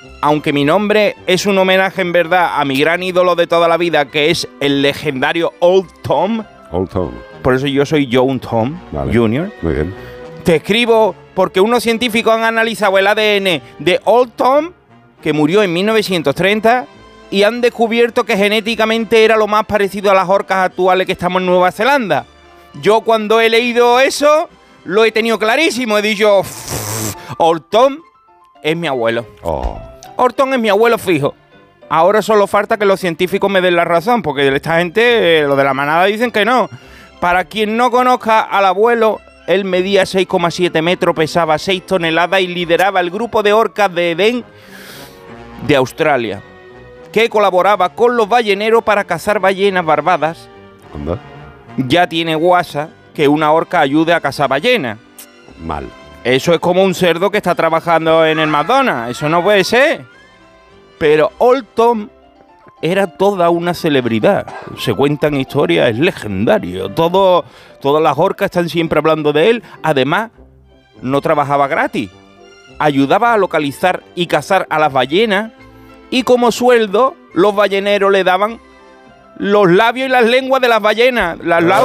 aunque mi nombre es un homenaje en verdad a mi gran ídolo de toda la vida, que es el legendario Old Tom. Old Tom. Por eso yo soy John Tom Jr. Muy bien. Te escribo porque unos científicos han analizado el ADN de Old Tom, que murió en 1930, y han descubierto que genéticamente era lo más parecido a las orcas actuales que estamos en Nueva Zelanda. Yo cuando he leído eso, lo he tenido clarísimo. He dicho, Old Tom es mi abuelo. Old Tom es mi abuelo fijo. Ahora solo falta que los científicos me den la razón, porque esta gente, los de la manada, dicen que no. Para quien no conozca al abuelo, él medía 6,7 metros, pesaba 6 toneladas y lideraba el grupo de orcas de Edén de Australia, que colaboraba con los balleneros para cazar ballenas barbadas. ¿Anda? Ya tiene guasa que una orca ayude a cazar ballenas. Mal. Eso es como un cerdo que está trabajando en el McDonald's. Eso no puede ser. Pero Old Tom era toda una celebridad. Se cuentan historias, es legendario. Todas las orcas están siempre hablando de él. Además, no trabajaba gratis. Ayudaba a localizar y cazar a las ballenas. Y como sueldo, los balleneros le daban los labios y las lenguas de las ballenas.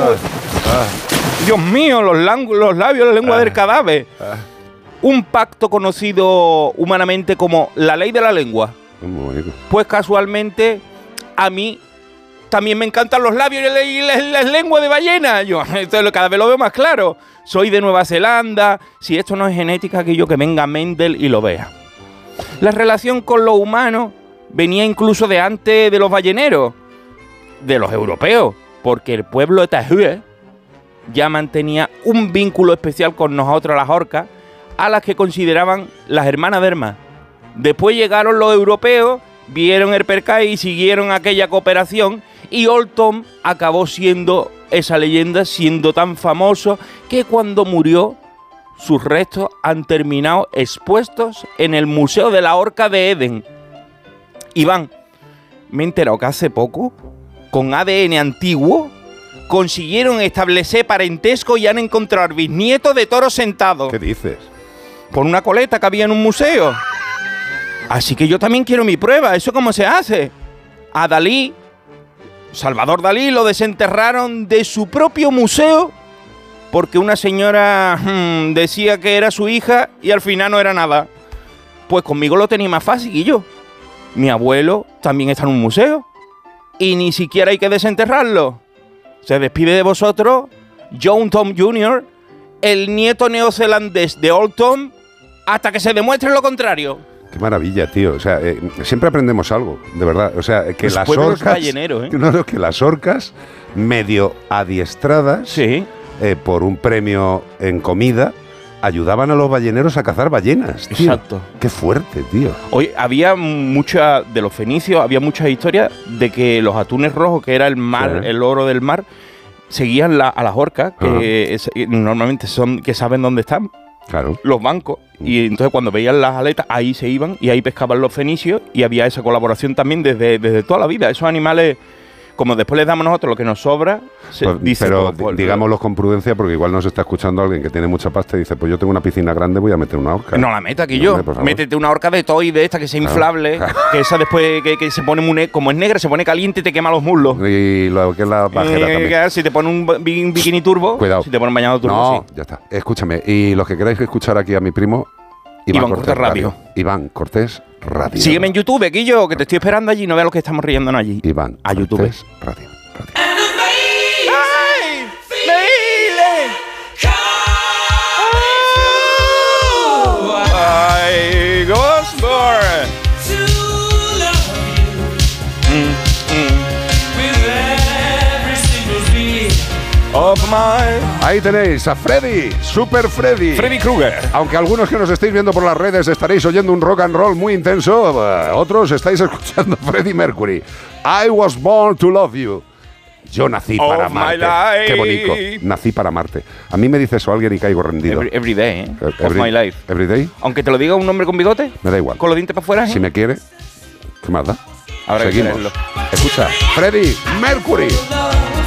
Dios mío, los labios y la lengua del cadáver. Un pacto conocido humanamente como la ley de la lengua. Pues casualmente a mí también me encantan los labios y las lenguas de ballena. Yo esto cada vez lo veo más claro. Soy de Nueva Zelanda. Si esto no es genética, que venga Mendel y lo vea. La relación con los humanos venía incluso de antes de los balleneros, de los europeos, porque el pueblo de Tahué ya mantenía un vínculo especial con nosotros, las orcas, a las que consideraban las hermanas de hermanas. Después llegaron los europeos, vieron el percal y siguieron aquella cooperación, y Old Tom acabó siendo esa leyenda, siendo tan famoso que cuando murió, sus restos han terminado expuestos en el Museo de la Orca de Edén. Iván, me he enterado que hace poco, con ADN antiguo, consiguieron establecer parentesco y han encontrado al bisnieto de toro sentado. ¿Qué dices? Por una coleta que había en un museo. Así que yo también quiero mi prueba. ¿Eso cómo se hace? A Dalí, Salvador Dalí, lo desenterraron de su propio museo porque una señora decía que era su hija y al final no era nada. Pues conmigo lo tenía más fácil, y yo. Mi abuelo también está en un museo y ni siquiera hay que desenterrarlo. Se despide de vosotros John Tom Jr., el nieto neozelandés de Old Tom, hasta que se demuestre lo contrario. Qué maravilla, tío. O sea, siempre aprendemos algo, de verdad. O sea, que las orcas... que las orcas, medio adiestradas, sí, por un premio en comida, ayudaban a los balleneros a cazar ballenas, tío. Exacto. Qué fuerte, tío. Hoy había de los fenicios, había muchas historias de que los atunes rojos, que era el mar, sí, el oro del mar, seguían a las orcas, que normalmente que saben dónde están. Claro. Los bancos. Y entonces cuando veían las aletas, ahí se iban y ahí pescaban los fenicios, y había esa colaboración también desde toda la vida. Esos animales, como después les damos nosotros lo que nos sobra, pero digámoslo con prudencia, porque igual nos está escuchando alguien que tiene mucha pasta y dice, pues yo tengo una piscina grande, voy a meter una orca. No la meta aquí yo. Métete una orca de toy, de esta que sea inflable, que esa después que se pone como es negra, se pone caliente y te quema los muslos. Y lo que es la bajera también. Si te pone un bikini turbo, cuidado. Si te pone un bañado turbo, no, sí. Ya está. Escúchame, y los que queráis escuchar aquí a mi primo, Iván Cortés Radio. Iván Cortés Radio. Sígueme en YouTube, Guillo, que te estoy esperando allí. No veas lo que estamos riéndonos allí. Iván a YouTube. Cortés Radio. ¡Ay! ¡Baile! ¡Ay, Ghostbore! Ahí tenéis a Freddy, Super Freddy. Freddy Krueger. Aunque algunos que nos estéis viendo por las redes estaréis oyendo un rock and roll muy intenso, otros estáis escuchando Freddie Mercury. I was born to love you. Yo nací para amarte. Qué bonito. Nací para amarte. A mí me dice eso alguien y caigo rendido. Every day, ¿eh? Of my life. Every day. Aunque te lo diga un hombre con bigote. Me da igual. Con los dientes para afuera. Si me quiere, ¿qué más da? Ahora seguimos. Escucha, Freddie Mercury.